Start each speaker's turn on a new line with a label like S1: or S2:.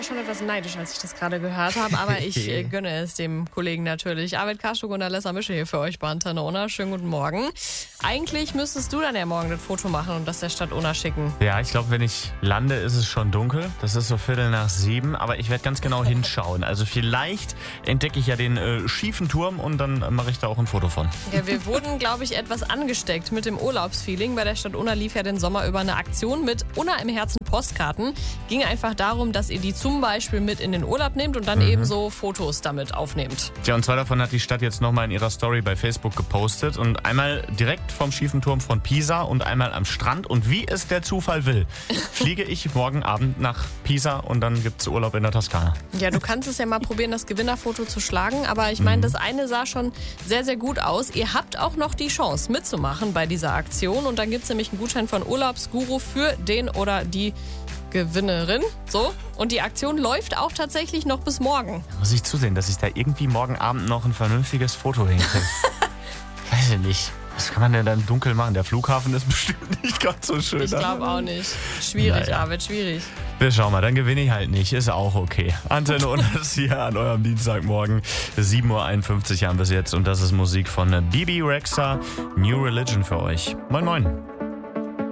S1: ja schon etwas neidisch, als ich das gerade gehört habe, aber ich gönne es dem Kollegen natürlich. Arvid Kaschuk und Alessa Mische hier für euch bei Antenne Unna. Schönen guten Morgen. Eigentlich müsstest du dann ja morgen das Foto machen und das der Stadt Unna schicken.
S2: Ja, ich glaube, wenn ich lande, ist es schon dunkel. Das ist so 6:15, aber ich werde ganz genau hinschauen. Also vielleicht entdecke ich ja den schiefen Turm und dann mache ich da auch ein Foto von.
S1: Ja, wir wurden, glaube ich, etwas angesteckt mit dem Urlaubsfeeling. Bei der Stadt Unna lief ja den Sommer über eine Aktion mit Unna im Herzen Postkarten. Ging einfach darum, dass ihr die zum Beispiel mit in den Urlaub nehmt und dann eben so Fotos damit aufnehmt.
S2: Tja, und 2 davon hat die Stadt jetzt nochmal in ihrer Story bei Facebook gepostet. Und einmal direkt vom schiefen Turm von Pisa und einmal am Strand. Und wie es der Zufall will, fliege ich morgen Abend nach Pisa und dann gibt's Urlaub in der Toskana.
S1: Ja, du kannst es ja mal probieren, das Gewinnerfoto zu schlagen. Aber ich meine, das eine sah schon sehr, sehr gut aus. Ihr habt auch noch die Chance mitzumachen bei dieser Aktion. Und dann gibt's nämlich einen Gutschein von Urlaubsguru für den oder die Gewinnerin. So. Und die Aktion läuft auch tatsächlich noch bis morgen.
S2: Da muss ich zusehen, dass ich da irgendwie morgen Abend noch ein vernünftiges Foto hinkriege. Weiß ich nicht. Was kann man denn dann dunkel machen? Der Flughafen ist bestimmt nicht ganz so schön.
S1: Ich glaube auch nicht. Schwierig,
S2: Naja.
S1: Arvid, schwierig.
S2: Wir schauen mal, dann gewinne ich halt nicht. Ist auch okay. Antenne Unna ist hier an eurem Dienstagmorgen. 7:51 Uhr haben wir es jetzt. Und das ist Musik von Bibi Rexha. New Religion für euch. Moin, moin.